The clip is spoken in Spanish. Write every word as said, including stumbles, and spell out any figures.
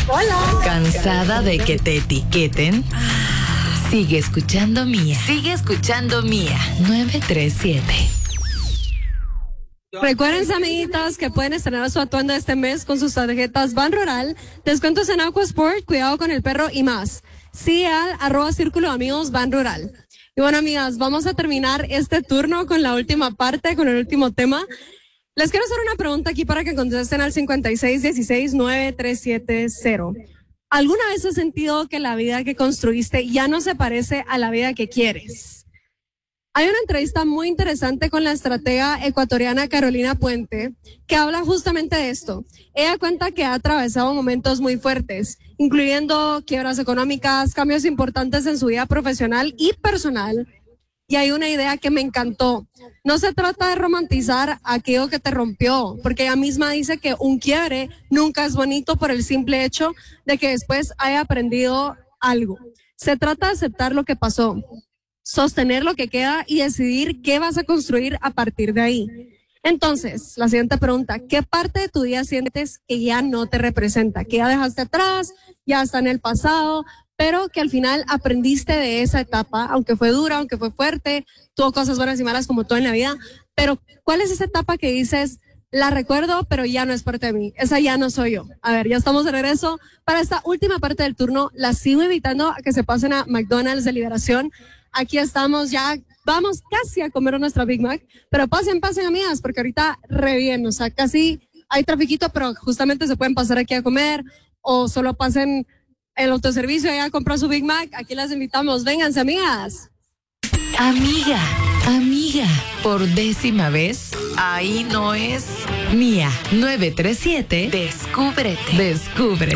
Hola. ¿Cansada de que te etiqueten? Sigue escuchando Mía. Sigue escuchando Mía. nueve tres siete. Recuerden, amiguitas, que pueden estrenar su atuendo este mes con sus tarjetas Ban Rural, descuentos en Aquasport, cuidado con el perro y más. Sí al arroba círculo de amigos Ban Rural. Y bueno, amigas, vamos a terminar este turno con la última parte, con el último tema. Les quiero hacer una pregunta aquí para que contesten al cincuenta y seis dieciséis nueve tres siete cero. ¿Alguna vez has sentido que la vida que construiste ya no se parece a la vida que quieres? Hay una entrevista muy interesante con la estratega ecuatoriana Carolina Puente que habla justamente de esto. Ella cuenta que ha atravesado momentos muy fuertes, incluyendo quiebras económicas, cambios importantes en su vida profesional y personal. Y hay una idea que me encantó. No se trata de romantizar aquello que te rompió, porque ella misma dice que un quiebre nunca es bonito por el simple hecho de que después haya aprendido algo. Se trata de aceptar lo que pasó, sostener lo que queda y decidir qué vas a construir a partir de ahí. Entonces, la siguiente pregunta, ¿qué parte de tu día sientes que ya no te representa? Que ya dejaste atrás, ya está en el pasado, pero que al final aprendiste de esa etapa, aunque fue dura, aunque fue fuerte, tuvo cosas buenas y malas como todo en la vida, pero ¿cuál es esa etapa que dices, la recuerdo, pero ya no es parte de mí? Esa ya no soy yo. A ver, ya estamos de regreso para esta última parte del turno. La sigo invitando a que se pasen a McDonald's de Liberación. Aquí estamos ya, vamos casi a comer nuestra Big Mac, pero pasen, pasen, amigas, porque ahorita re bien, o sea, casi hay trafiquito, pero justamente se pueden pasar aquí a comer, o solo pasen el autoservicio y a comprar su Big Mac. Aquí las invitamos, vénganse, amigas. Amiga, amiga, por décima vez, ahí no es Mía. nueve tres siete, descúbrete, descubre.